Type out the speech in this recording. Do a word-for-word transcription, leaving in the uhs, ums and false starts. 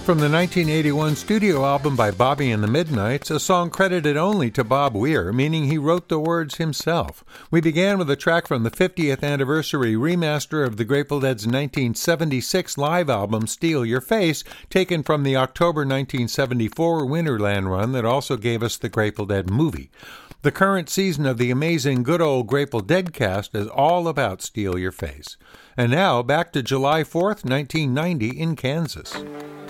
From the nineteen eighty-one studio album by Bobby and the Midnights, a song credited only to Bob Weir, meaning he wrote the words himself. We began with a track from the fiftieth anniversary remaster of the Grateful Dead's nineteen seventy-six live album Steal Your Face, taken from the October nineteen seventy-four Winterland run that also gave us the Grateful Dead movie. The current season of the amazing Good Old Grateful Dead cast is all about Steal Your Face. And now, back to July fourth, nineteen ninety in Kansas.